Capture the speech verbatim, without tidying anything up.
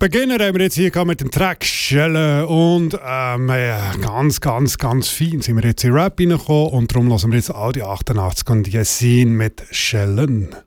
Beginnen haben wir jetzt hier mit dem Track «Schellen» und ähm, ja, ganz, ganz, ganz fein sind wir jetzt in Rap reingekommen und darum hören wir jetzt Audi achtundachtzig und Jessin mit «Schellen».